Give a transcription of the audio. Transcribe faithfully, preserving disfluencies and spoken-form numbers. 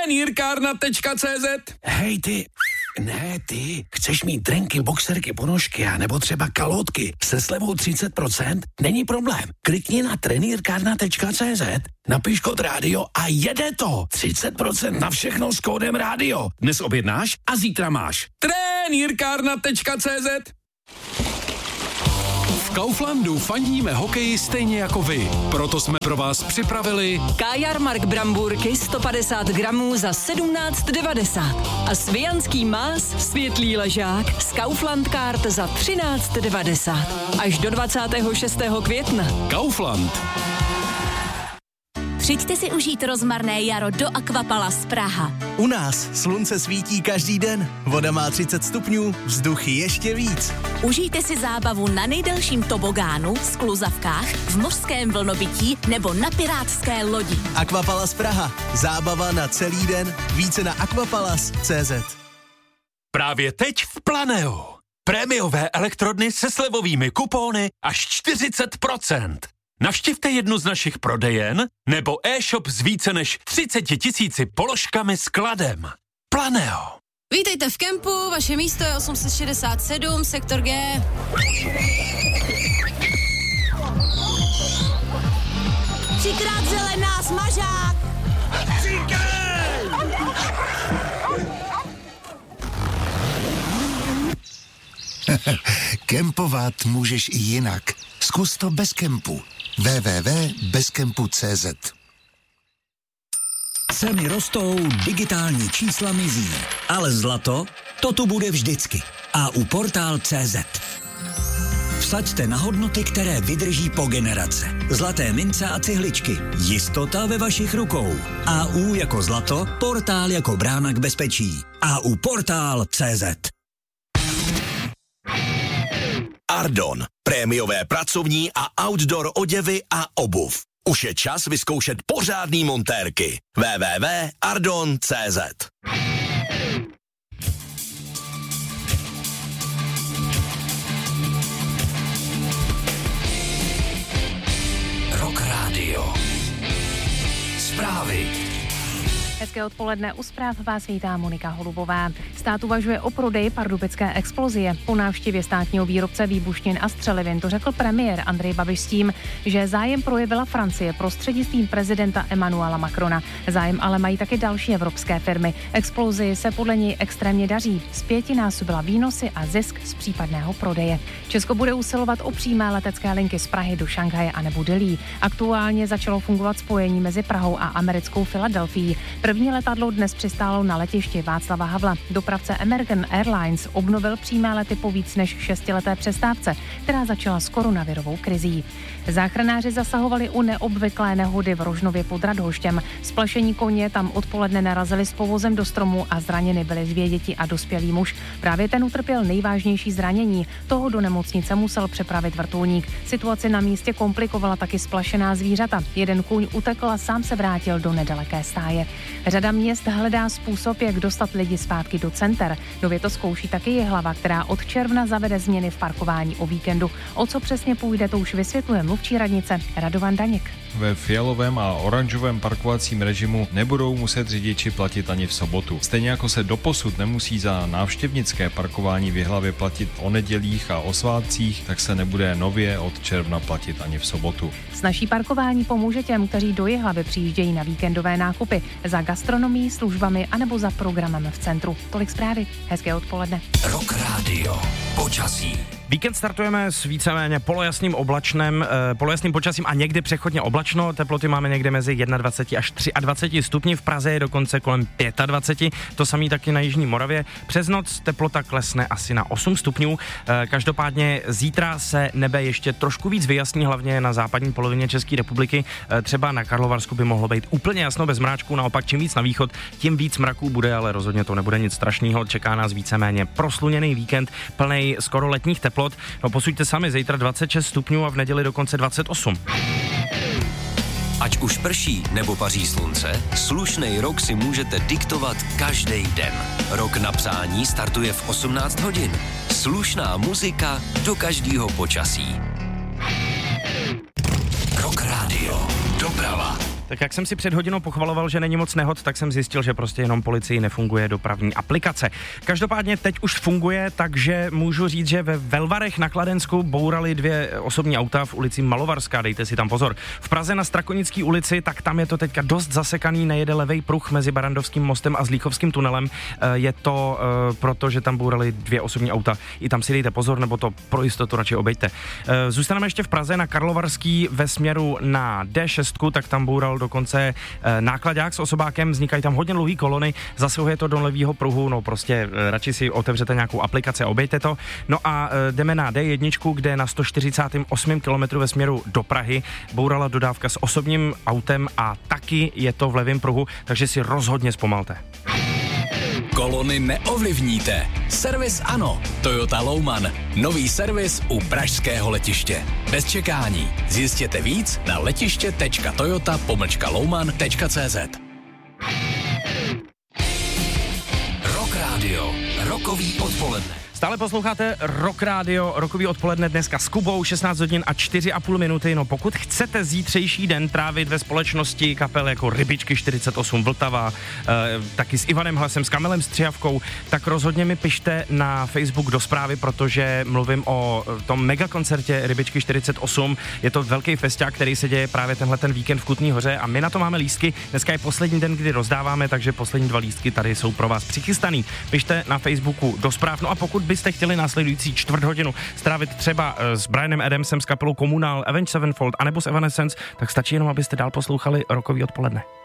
Trenýrkárna tečka cé zet. Hej ty, ne ty, chceš mít trenky, boxerky, ponožky a nebo třeba kalhotky se slevou třicet procent? Není problém. Klikni na trenýrkárna tečka cé zet, napiš kód rádio a jede to. třicet procent na všechno s kódem rádio. Dnes objednáš a zítra máš. Trenýrkárna tečka cé zet. V Kauflandu fandíme hokeji stejně jako vy. Proto jsme pro vás připravili Kajarmark Bramburky sto padesát gramů za sedmnáct devadesát a Svijanský más světlý ležák z Kaufland Card za třináct devadesát. Až do dvacátého šestého května. Kaufland. Přijďte si užít rozmarné jaro do Aquapalace Praha. U nás slunce svítí každý den, voda má třicet stupňů, vzduch ještě víc. Užijte si zábavu na nejdelším tobogánu, skluzavkách, v mořském vlnobytí nebo na pirátské lodi. Aquapalace Praha. Zábava na celý den. Více na aquapalace tečka cé zet. Právě teď v Planeo. Prémiové elektrodny se slevovými kupóny až čtyřicet procent. Navštivte jednu z našich prodejen nebo e-shop s více než třicet tisíci položkami s kladem. Planeo. Vítejte v kempu, vaše místo je osm set šedesát sedm, sektor G. Třikrát zelená smažák! Kempovat můžeš i jinak. Zkus to bez kempu. w w w tečka bezkempu tečka cé zet. Ceny rostou, digitální čísla mizí, ale zlato, to tu bude vždycky. A u portál tečka cé zet. Vsaďte na hodnoty, které vydrží po generace. Zlaté mince a cihličky. Jistota ve vašich rukou. A U jako zlato, portál jako brána k bezpečí. A U portál tečka cé zet. Ardon. Prémiové pracovní a outdoor oděvy a obuv. Už je čas vyzkoušet pořádný montérky. w w w tečka ardon tečka cé zet. Rock Radio. Zprávy. Hezké odpoledne, u zpráv vás vítá Monika Holubová. Stát uvažuje o prodeji pardubické explozie. Po návštěvě státního výrobce výbušnin a střelivin to řekl premiér Andrej Babiš s tím, že zájem projevila Francie prostřednictvím prezidenta Emmanuela Macrona. Zájem ale mají taky další evropské firmy. Explozii se podle něj extrémně daří. Zpětinásobila výnosy a zisk z případného prodeje. Česko bude usilovat o přímé letecké linky z Prahy do Šanghaje a nebo Delhi. Aktuálně začalo fungovat spojení mezi Prahou a americkou Filadelfií. První letadlo dnes přistálo na letišti Václava Havla. Dopravce American Airlines obnovil přímé lety po víc než šestileté přestávce, která začala s koronavirovou krizí. Záchranáři zasahovali u neobvyklé nehody v Rožnově pod Radhoštěm. Splašení koně tam odpoledne narazili s povozem do stromu a zraněny byly dvě děti a dospělý muž. Právě ten utrpěl nejvážnější zranění. Toho do nemocnice musel přepravit vrtulník. Situaci na místě komplikovala taky splašená zvířata. Jeden kůň utekl a sám se vrátil do nedaleké stáje. Řada měst hledá způsob, jak dostat lidi zpátky do center. Nově to zkouší taky Jihlava, která od června zavede změny v parkování o víkendu. O co přesně půjde, to už vysvětluje mluvčí radnice Radovan Daněk. Ve fialovém a oranžovém parkovacím režimu nebudou muset řidiči platit ani v sobotu. Stejně jako se doposud nemusí za návštěvnické parkování v Jihlavě platit o nedělích a o svátcích, tak se nebude nově od června platit ani v sobotu. Snaží parkování pomůže těm, kteří do Jihlavy přijíždějí na víkendové nákupy, za gastronomií, službami anebo za programem v centru. Tolik zprávy. Hezké odpoledne. Rock Radio. Počasí. Víkend startujeme s víceméně polojasným oblačnem, eh, polojasným počasím a někdy přechodně oblačno. Teploty máme někde mezi dvacet jedna až dvacet tři stupni, v Praze je dokonce kolem dvacet pět, to samý taky na jižní Moravě. Přes noc teplota klesne asi na osm stupňů. Eh, každopádně zítra se nebe ještě trošku víc vyjasní, hlavně na západní polovině České republiky. Eh, třeba na Karlovarsku by mohlo být úplně jasno bez mráčků, naopak čím víc na východ, tím víc mraků bude, ale rozhodně to nebude nic strašného. Čeká nás víceméně prosluněný víkend, plný skoro letních teplot. No posuďte sami, zítra dvacet šest stupňů a v neděli dokonce dvacet osm. Ať už prší nebo paří slunce, slušnej rok si můžete diktovat každý den. Rok na přání startuje v osmnáct hodin. Slušná muzika do každého počasí. Rock Radio. Doprava. Tak jak jsem si před hodinou pochvaloval, že není moc nehod, tak jsem zjistil, že prostě jenom policii nefunguje dopravní aplikace. Každopádně teď už funguje, takže můžu říct, že ve Velvarech na Kladensku bourali dvě osobní auta v ulici Malovarská, dejte si tam pozor. V Praze na Strakonické ulici, tak tam je to teďka dost zasekaný, nejede levej pruh mezi Barandovským mostem a Zlíchovským tunelem. Je to uh, proto, že tam bourali dvě osobní auta. I tam si dejte pozor, nebo to pro jistotu radši obejte. Uh, zůstaneme ještě v Praze na Karlovarský ve směru na D šest, tak tam boural dokonce uh, nákladák s osobákem, vznikají tam hodně dlouhý kolony, zasahuje to do levýho pruhu, no prostě uh, radši si otevřete nějakou aplikaci a obejte to. No a uh, jdeme na D jedna, kde na sto čtyřicátém osmém kilometru ve směru do Prahy bourala dodávka s osobním autem a taky je to v levém pruhu, takže si rozhodně zpomalte. Kolony neovlivníte. Servis ano. Toyota Louman. Nový servis u pražského letiště. Bez čekání. Zjistěte víc na letiště tečka toyota pomlčka louman tečka cé zet. Rock Radio. Rokový odpoledne. Stále posloucháte Rock Radio, rokový odpoledne dneska s Kubou, šestnáct hodin a čtyři a půl minuty. No pokud chcete zítřejší den trávit ve společnosti kapel jako Rybičky čtyřicet osm Vltava, e, taky s Ivanem Hlasem, s Kamilem Střihavkou, tak rozhodně mi pište na Facebook do zprávy, protože mluvím o tom megakoncertě Rybičky čtyřicet osm. Je to velký festiák, který se děje právě tenhle ten víkend v Kutný Hoře a my na to máme lístky. Dneska je poslední den, kdy rozdáváme, takže poslední dva lístky tady jsou pro vás přichystaný. Pište na Facebooku do zpráv. No a pokud byste chtěli následující čtvrt hodinu strávit třeba s Brianem Adamsem z kapelou Komunál, Avenged Sevenfold anebo s Evanescence, tak stačí jenom, abyste dál poslouchali rokový odpoledne.